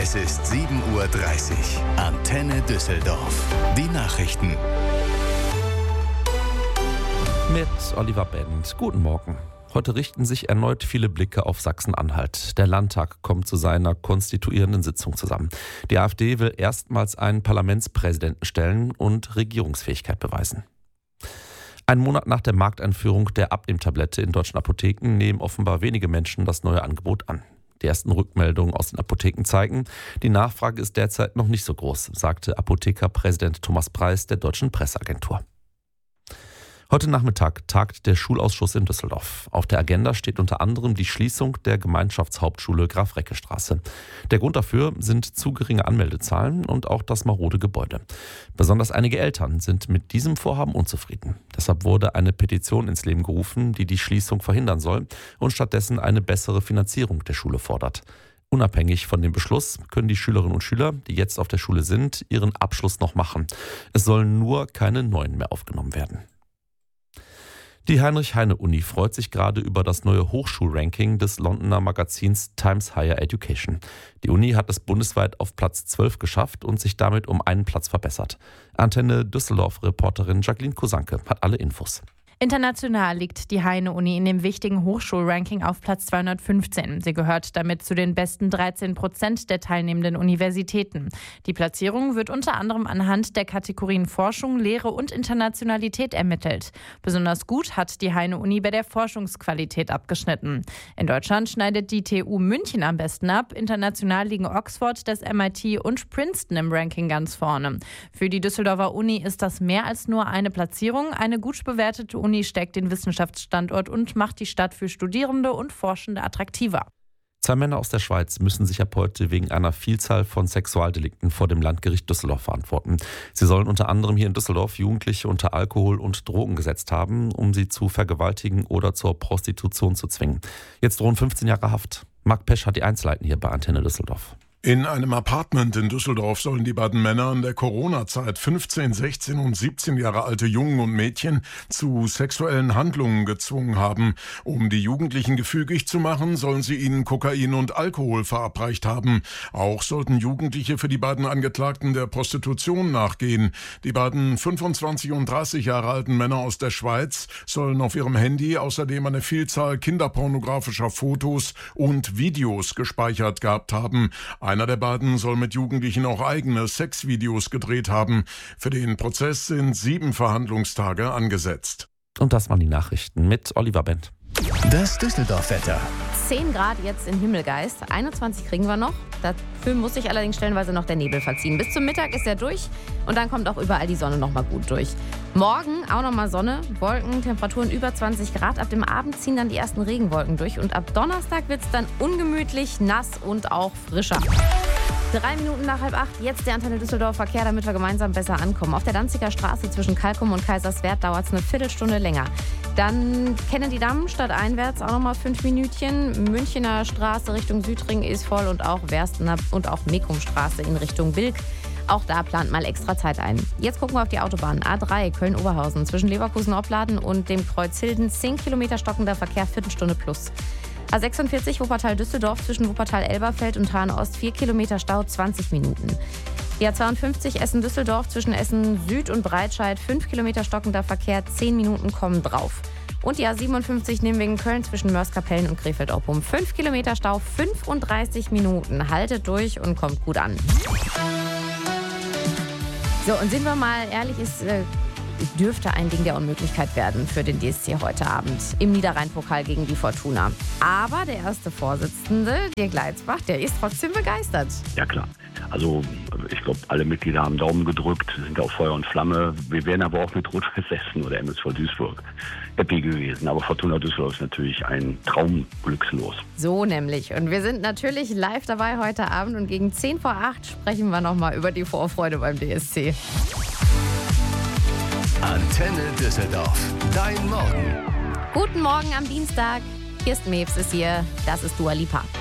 Es ist 7:30 Uhr. Antenne Düsseldorf. Die Nachrichten. Mit Oliver Bendt. Guten Morgen. Heute richten sich erneut viele Blicke auf Sachsen-Anhalt. Der Landtag kommt zu seiner konstituierenden Sitzung zusammen. Die AfD will erstmals einen Parlamentspräsidenten stellen und Regierungsfähigkeit beweisen. Einen Monat nach der Markteinführung der Abnehmtablette in deutschen Apotheken nehmen offenbar wenige Menschen das neue Angebot an. Die ersten Rückmeldungen aus den Apotheken zeigen, die Nachfrage ist derzeit noch nicht so groß, sagte Apothekerpräsident Thomas Preis der Deutschen Presseagentur. Heute Nachmittag tagt der Schulausschuss in Düsseldorf. Auf der Agenda steht unter anderem die Schließung der Gemeinschaftshauptschule Graf-Recke-Straße. Der Grund dafür sind zu geringe Anmeldezahlen und auch das marode Gebäude. Besonders einige Eltern sind mit diesem Vorhaben unzufrieden. Deshalb wurde eine Petition ins Leben gerufen, die die Schließung verhindern soll und stattdessen eine bessere Finanzierung der Schule fordert. Unabhängig von dem Beschluss können die Schülerinnen und Schüler, die jetzt auf der Schule sind, ihren Abschluss noch machen. Es sollen nur keine neuen mehr aufgenommen werden. Die Heinrich-Heine-Uni freut sich gerade über das neue Hochschulranking des Londoner Magazins Times Higher Education. Die Uni hat es bundesweit auf Platz 12 geschafft und sich damit um einen Platz verbessert. Antenne Düsseldorf-Reporterin Jacqueline Kosanke hat alle Infos. International liegt die Heine-Uni in dem wichtigen Hochschulranking auf Platz 215. Sie gehört damit zu den besten 13% der teilnehmenden Universitäten. Die Platzierung wird unter anderem anhand der Kategorien Forschung, Lehre und Internationalität ermittelt. Besonders gut hat die Heine-Uni bei der Forschungsqualität abgeschnitten. In Deutschland schneidet die TU München am besten ab. International liegen Oxford, das MIT und Princeton im Ranking ganz vorne. Für die Düsseldorfer Uni ist das mehr als nur eine Platzierung. Eine gut bewertete Uni stärkt den Wissenschaftsstandort und macht die Stadt für Studierende und Forschende attraktiver. 2 Männer aus der Schweiz müssen sich ab heute wegen einer Vielzahl von Sexualdelikten vor dem Landgericht Düsseldorf verantworten. Sie sollen unter anderem hier in Düsseldorf Jugendliche unter Alkohol und Drogen gesetzt haben, um sie zu vergewaltigen oder zur Prostitution zu zwingen. Jetzt drohen 15 Jahre Haft. Marc Pesch hat die Einzelheiten hier bei Antenne Düsseldorf. In einem Apartment in Düsseldorf sollen die beiden Männer in der Corona-Zeit 15, 16 und 17 Jahre alte Jungen und Mädchen zu sexuellen Handlungen gezwungen haben. Um die Jugendlichen gefügig zu machen, sollen sie ihnen Kokain und Alkohol verabreicht haben. Auch sollten Jugendliche für die beiden Angeklagten der Prostitution nachgehen. Die beiden 25 und 30 Jahre alten Männer aus der Schweiz sollen auf ihrem Handy außerdem eine Vielzahl kinderpornografischer Fotos und Videos gespeichert gehabt haben. Einer der beiden soll mit Jugendlichen auch eigene Sexvideos gedreht haben. Für den Prozess sind 7 Verhandlungstage angesetzt. Und das waren die Nachrichten mit Oliver Bendt. Das Düsseldorf-Wetter. 10 Grad jetzt in Himmelgeist, 21 kriegen wir noch. Dafür muss sich allerdings stellenweise noch der Nebel verziehen. Bis zum Mittag ist er durch und dann kommt auch überall die Sonne noch mal gut durch. Morgen auch noch mal Sonne, Wolken, Temperaturen über 20 Grad. Ab dem Abend ziehen dann die ersten Regenwolken durch und ab Donnerstag wird es dann ungemütlich, nass und auch frischer. 3 Minuten nach 7:30, jetzt der Antenne Düsseldorf Verkehr, damit wir gemeinsam besser ankommen. Auf der Danziger Straße zwischen Kalkum und Kaiserswerth dauert es eine Viertelstunde länger. Dann Kennedy-Damm stadteinwärts auch nochmal 5 Minütchen. Münchener Straße Richtung Südring ist voll und auch Werstener und auch Mekumstraße in Richtung Bilk. Auch da plant mal extra Zeit ein. Jetzt gucken wir auf die Autobahn. A3 Köln-Oberhausen zwischen Leverkusen-Opladen und dem Kreuz Hilden. 10 Kilometer stockender Verkehr, Viertelstunde plus. A46 Wuppertal-Düsseldorf zwischen Wuppertal-Elberfeld und Hahn-Ost 4 Kilometer Stau, 20 Minuten. Die A52 Essen-Düsseldorf zwischen Essen-Süd und Breitscheid 5 Kilometer stockender Verkehr, 10 Minuten kommen drauf. Und die A57 Nimwegen-Köln zwischen Mörs-Kapellen und Krefeld-Oppum 5 Kilometer Stau, 35 Minuten. Haltet durch und kommt gut an. So, und sind wir mal ehrlich, es dürfte ein Ding der Unmöglichkeit werden für den DSC heute Abend im Niederrhein-Pokal gegen die Fortuna. Aber der erste Vorsitzende, Dirk Leitzbach, der ist trotzdem begeistert. Ja klar, also ich glaube, alle Mitglieder haben Daumen gedrückt, sind auf Feuer und Flamme. Wir wären aber auch mit Rot-Weiß Essen oder MSV Duisburg happy gewesen. Aber Fortuna Düsseldorf ist natürlich ein Traumglückslos. So nämlich. Und wir sind natürlich live dabei heute Abend und gegen 7:10 sprechen wir nochmal über die Vorfreude beim DSC. Antenne Düsseldorf. Dein Morgen. Guten Morgen am Dienstag. Kirsten Mewes ist hier. Das ist Dua Lipa.